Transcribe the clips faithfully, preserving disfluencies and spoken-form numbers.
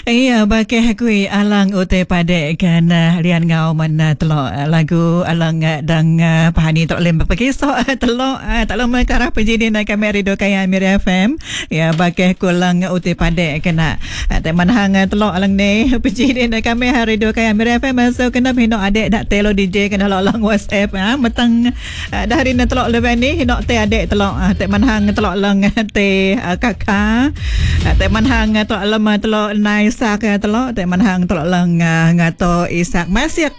Iya, bakeh kui alang ute pada kan lian ngau mana telok lagu alang dang pahani tok lem berkisah telok tak lama karah penjidin kami radio kaya Mira F M. Ya bakeh kulang ute pada kena teman hang telok alang ni penjidin kami radio kaya Mira F M. So kena hino adek dak telo D J kena alang WhatsApp ha metang dah hari telok leban ni hino te adek telok teman hang telok lang te kakak teman hang telok lama telok nice Isak telok tak manhang telok lang ngato Isak masyak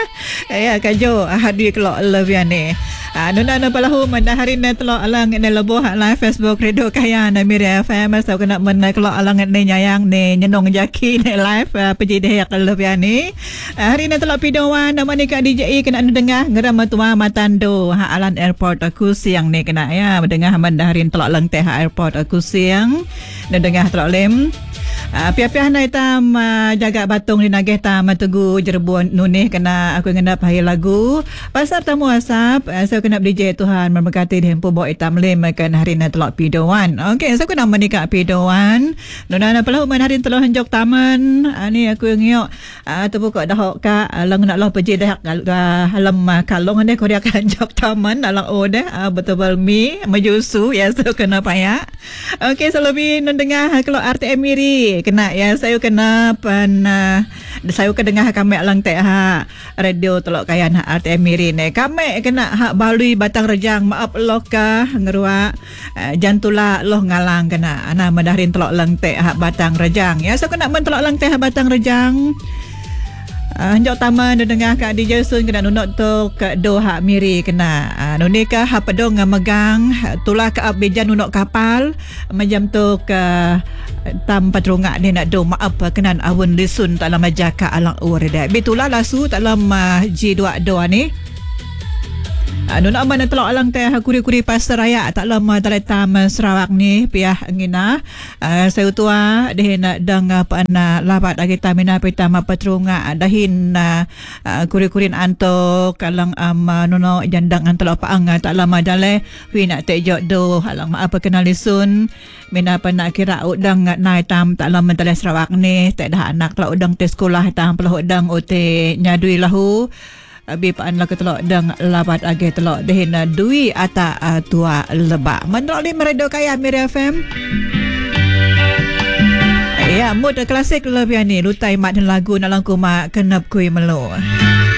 ya kajo hadi kelok levian ni nuna na palahu mandahari na telok alang ni leboh live Facebook radio kaya na Mira F M so kena men kelok alang ni nyayang ni nyenong jaki ni live pejideh yak levian ni hari na telok pidowan nama ni Kak D J I kena dengah ngeram tua matando ha alan airport aku siang ni kena ya dengah mandahari telok lang teh airport aku siang dengah telok lem Uh, pihak-pihak na itam uh, jaga batung di nagih tam tugu jerbun nunih kena aku ngendap hai lagu pasar tamu asap uh, saya so kena D J Tuhan memberkati di hempu bawa itam lem kan hari na telok pidowan. Okey so kena menikah pidowan nuna na pelahu man hari telok hanjok taman uh, ni aku ngiok uh, tu buka dah ka lang nak lah peji dah halam uh, kalong ni ko dia hanjok taman alang ode uh, betul mi majusu ya so kena paya. Okey so lebih ndengar kalau R T M Miri kena ya saya kena pan uh, saya kedengar kami alang teh ha radio telok kayan ha R T M Miri ni kami kena hak balui batang rejang maaf loh ka ngerua uh, jantula loh ngalang kena ana madarin telok lang teh hak batang rejang ya saya kena men telok lang teh batang rejang Uh, Hanjok taman dengar Kak D J Sun kena nunok tu ke do hak Miri kena uh, nunika hak pedong megang tulah ke bejan nunok kapal macam tu ke tam patrungak ni nak do maaf kenan awun lisun tak lama jaka alang urida bitulah lasu tak lama G dua dua ni Anu nak mana telok alang teh kuri-kuri pasar raya tak lama teletam Sarawak ni piah ngina uh, saya tua deh nak dang apa na labat agi tamina pitama patrunga dahin uh, kuri-kurin anto kalang am um, nono jandang antelok paang tak lama dale wi nak tejok do alang apa kenal lisun mina apa nak kira udang nai tam tak lama tele Sarawak ni tak dah anak telok udang te sekolah tam pelah udang ote nyadui lahu Abi paan lah ketelok dang labat age telok dehina dui ata uh, tua lebak. Menolak di meredo kaya Mira F M. Ya, mood klasik lebih ni lutai mat lagu nalang kuma kenap kui melo.